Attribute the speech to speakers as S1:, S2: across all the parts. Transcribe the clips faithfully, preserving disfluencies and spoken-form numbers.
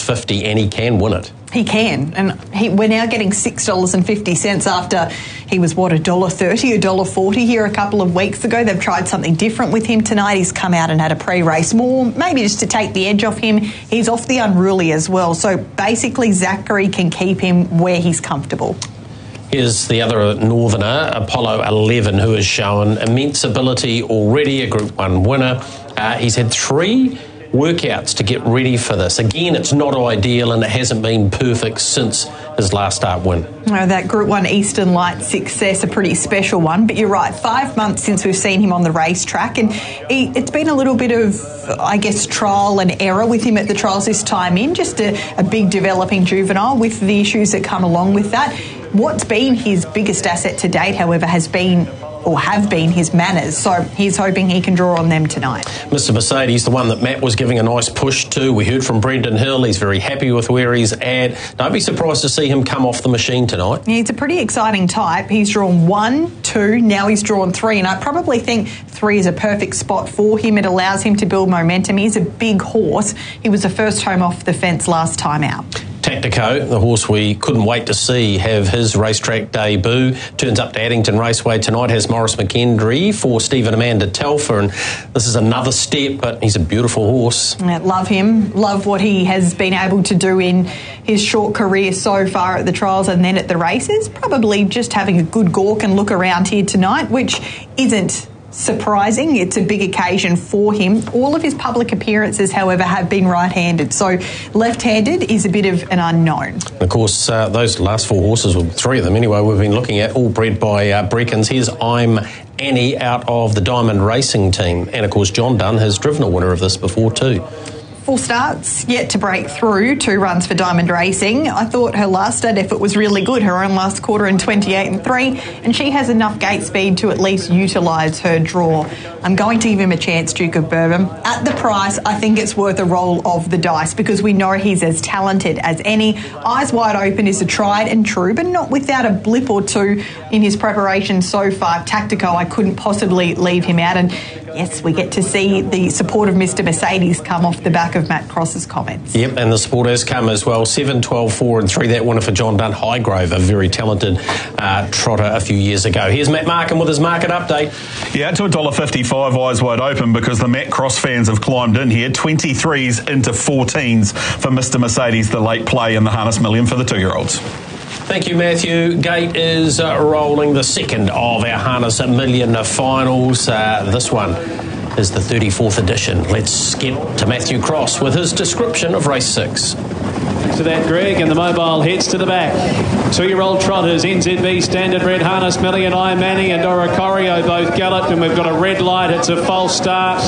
S1: fifty, and he can win it.
S2: He can, and he, we're now getting six dollars fifty after he was, what, one dollar thirty, one dollar forty here a couple of weeks ago. They've tried something different with him tonight. He's come out and had a pre-race more, maybe just to take the edge off him. He's off the unruly as well, so basically Zachary can keep him where he's comfortable.
S1: Here's the other northerner, Apollo eleven, who has shown immense ability already, a Group one winner. Uh, he's had three workouts to get ready for this. Again, it's not ideal and it hasn't been perfect since his last start win.
S2: Oh, that Group one Eastern Light success, a pretty special one, but you're right, five months since we've seen him on the racetrack, and he, it's been a little bit of, I guess, trial and error with him at the trials this time in, just a, a big developing juvenile with the issues that come along with that. What's been his biggest asset to date, however, has been or have been his manners, so he's hoping he can draw on them tonight.
S1: Mister Mercedes, the one that Matt was giving a nice push to. We heard from Brendan Hill, he's very happy with where he's at. Don't be surprised to see him come off the machine tonight.
S2: Yeah, he's a pretty exciting type. He's drawn one, two, now he's drawn three, and I probably think three is a perfect spot for him. It allows him to build momentum. He's a big horse. He was the first home off the fence last time out.
S1: Tactico, the horse we couldn't wait to see have his racetrack debut, turns up to Addington Raceway tonight, has Maurice McKendry for Stephen Amanda Telfer, and this is another step, but he's a beautiful horse.
S2: Yeah, love him, love what he has been able to do in his short career so far at the trials and then at the races. Probably just having a good gawk and look around here tonight, which isn't surprising. It's a big occasion for him. All of his public appearances, however, have been right-handed, so left-handed is a bit of an unknown.
S1: Of course, uh, those last four horses, well, three of them anyway, we've been looking at, all bred by uh, Breckens. Here's I'm Annie out of the Diamond Racing team, and of course John Dunn has driven a winner of this before too.
S2: Full starts, yet to break through, two runs for Diamond Racing. I thought her last stud effort was really good, her own last quarter in twenty-eight and three, and she has enough gate speed to at least utilise her draw. I'm going to give him a chance, Duke of Bourbon. At the price, I think it's worth a roll of the dice because we know he's as talented as any. Eyes Wide Open is a tried and true, but not without a blip or two in his preparation so far. Tactico, I couldn't possibly leave him out, and yes, we get to see the support of Mister Mercedes come off the back of Matt Cross's comments.
S1: Yep, and the support has come as well. seven, twelve, four and three, that winner for John Dunn. Highgrove, a very talented uh, trotter a few years ago. Here's Matt Markham with his market update.
S3: Yeah, to one dollar fifty-five, Eyes Wide Open, because the Matt Cross fans have climbed in here. twenty-threes into fourteens for Mister Mercedes, the late play in the Harness Million for the two-year-olds.
S1: Thank you, Matthew. Gate is uh, rolling the second of our Harness Million finals. Uh, this one is the thirty-fourth edition. Let's get to Matthew Cross with his description of race six.
S4: To that, Greg, and the mobile heads to the back. Two-year-old trotters, N Z B Standard Red Harness Million, I Manny and Oricorio both galloped, and we've got a red light. It's a false start.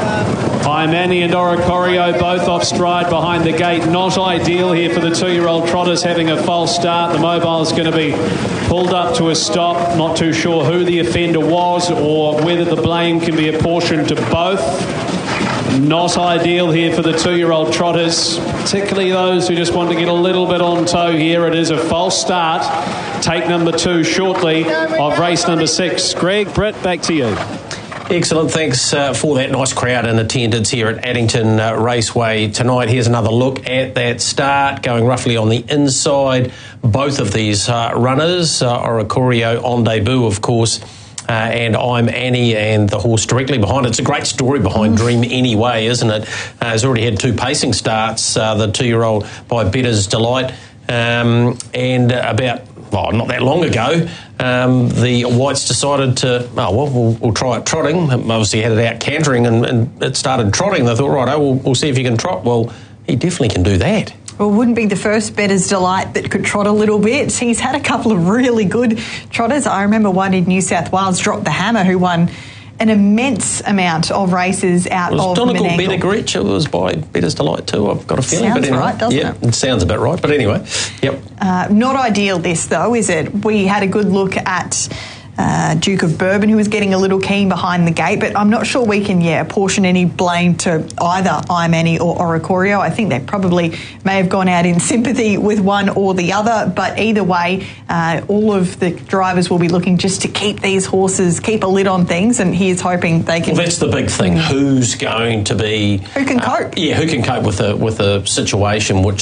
S4: I Manny and Oricorio both off stride behind the gate. Not ideal here for the two-year-old trotters having a false start. The mobile is going to be pulled up to a stop. Not too sure who the offender was or whether the blame can be apportioned to both. Not ideal here for the two-year-old trotters, particularly those who just want to get a little bit on toe here. It is a false start. Take number two shortly of race number six. Greg, Britt, back to you.
S1: Excellent, thanks uh, for that nice crowd in attendance here at Addington uh, Raceway tonight. Here's another look at that start, going roughly on the inside. Both of these uh, runners, uh, Oricorio on debut, of course, Uh, and I'm Annie, and the horse directly behind it. It's a great story behind Dream Anyway, isn't it? Uh, has already had two pacing starts, uh, the two-year-old by Better's Delight, um, and about, well, not that long ago, um, the Whites decided to, oh, well, we'll, we'll try it trotting. Obviously had it out cantering, and, and it started trotting. They thought, right, oh, we'll, we'll see if he can trot. Well, he definitely can do that.
S2: Well, wouldn't be the first Better's Delight that could trot a little bit. He's had a couple of really good trotters. I remember one in New South Wales, Drop the Hammer, who won an immense amount of races out
S1: it was
S2: of
S1: Donegal
S2: Menangle.
S1: Better Gretsch. It was by Better's Delight too, I've got a feeling.
S2: Sounds
S1: but anyway,
S2: right, doesn't
S1: yeah,
S2: it?
S1: it sounds a bit right, but anyway, yep.
S2: Uh, not ideal this, though, is it? We had a good look at Uh, Duke of Bourbon, who was getting a little keen behind the gate, but I'm not sure we can, yeah, apportion any blame to either I Manny or Oricorio. I think they probably may have gone out in sympathy with one or the other, but either way, uh, all of the drivers will be looking just to keep these horses, keep a lid on things, and here's hoping they can...
S1: Well, that's the big thing. Who's going to be...
S2: Who can cope?
S1: Uh, yeah, who can cope with a, with a situation which